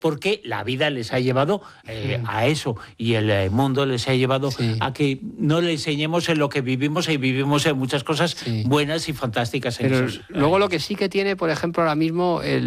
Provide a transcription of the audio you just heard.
porque la vida les ha llevado a eso, y el mundo les ha llevado a que no le enseñemos en lo que vivimos, y vivimos en muchas cosas buenas y fantásticas. Pero luego lo que sí que tiene, por ejemplo, ahora mismo